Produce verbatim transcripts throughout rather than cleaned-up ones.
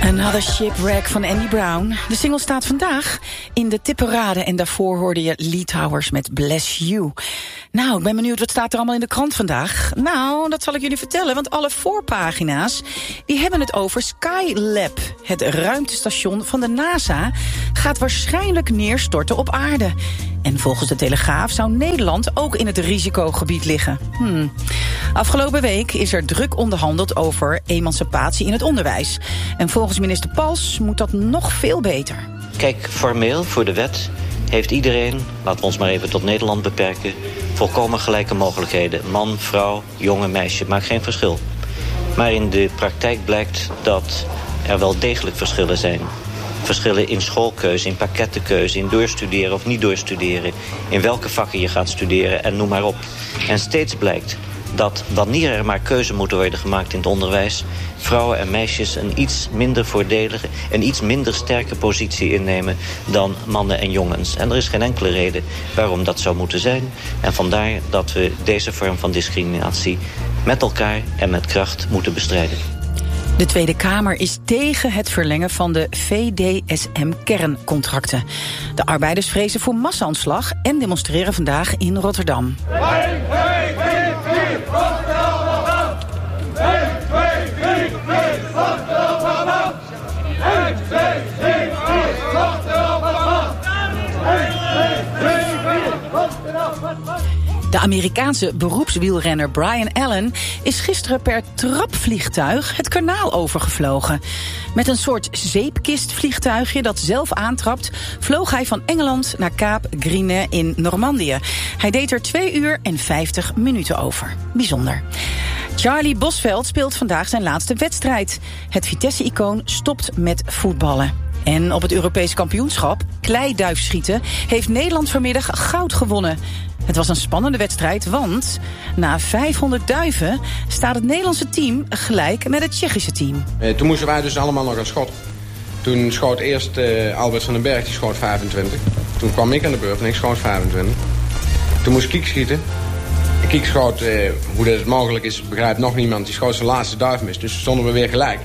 Another Shipwreck van Andy Brown. De single staat vandaag in de tipparade en daarvoor hoorde je Lee Towers met Bless You. Nou, ik ben benieuwd, wat staat er allemaal in de krant vandaag? Nou, dat zal ik jullie vertellen, want alle voorpagina's die hebben het over Skylab. Het ruimtestation van de NASA gaat waarschijnlijk neerstorten op aarde. En volgens de Telegraaf zou Nederland ook in het risicogebied liggen. Hmm. Afgelopen week is er druk onderhandeld over emancipatie in het onderwijs. En volgens minister Pals moet dat nog veel beter. Kijk, formeel voor de wet heeft iedereen, laten we ons maar even tot Nederland beperken, volkomen gelijke mogelijkheden. Man, vrouw, jongen, meisje, maakt geen verschil. Maar in de praktijk blijkt dat er wel degelijk verschillen zijn. Verschillen in schoolkeuze, in pakkettenkeuze, in doorstuderen of niet doorstuderen, in welke vakken je gaat studeren en noem maar op. En steeds blijkt dat wanneer er maar keuze moeten worden gemaakt in het onderwijs, vrouwen en meisjes een iets minder voordelige, een iets minder sterke positie innemen dan mannen en jongens. En er is geen enkele reden waarom dat zou moeten zijn. En vandaar dat we deze vorm van discriminatie met elkaar en met kracht moeten bestrijden. De Tweede Kamer is tegen het verlengen van de V D S M-kerncontracten. De arbeiders vrezen voor massa-aanslag en demonstreren vandaag in Rotterdam. één, twee, drie, vier, Rotterdam! één, twee, drie, vier, Rotterdam! één, twee, drie, vier, Rotterdam! één, twee, drie, vier, Rotterdam! De Amerikaanse beroepswielrenner Brian Allen is gisteren per trapvliegtuig het kanaal overgevlogen. Met een soort zeepkistvliegtuigje dat zelf aantrapt, vloog hij van Engeland naar Kaap Grinet in Normandië. Hij deed er twee uur en vijftig minuten over. Bijzonder. Charlie Bosvelt speelt vandaag zijn laatste wedstrijd. Het Vitesse-icoon stopt met voetballen. En op het Europees kampioenschap, kleiduifschieten, heeft Nederland vanmiddag goud gewonnen. Het was een spannende wedstrijd, want na vijfhonderd duiven staat het Nederlandse team gelijk met het Tsjechische team. Eh, toen moesten wij dus allemaal nog aan schot. Toen schoot eerst uh, Albert van den Berg, die schoot vijfentwintig. Toen kwam ik aan de beurt en ik schoot vijfentwintig. Toen moest Kiek schieten. En Kiek schoot, uh, hoe dat mogelijk is, begrijpt nog niemand. Die schoot zijn laatste duif mis, dus stonden we weer gelijk.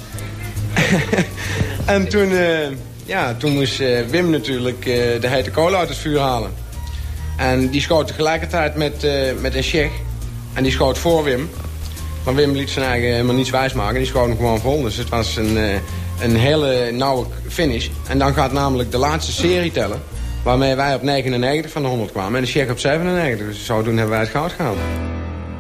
En toen, uh, ja, toen moest uh, Wim natuurlijk uh, de hete kolen uit het vuur halen. En die schoot tegelijkertijd met, uh, met een Tsjech. En die schoot voor Wim. Maar Wim liet zijn eigen helemaal niets wijsmaken. Die schoot hem gewoon vol. Dus het was een, uh, een hele nauwe finish. En dan gaat namelijk de laatste serie tellen. Waarmee wij op negenennegentig van de honderd kwamen. En de Tsjech op zevenennegentig. Dus zodoende hebben wij het goud gehaald.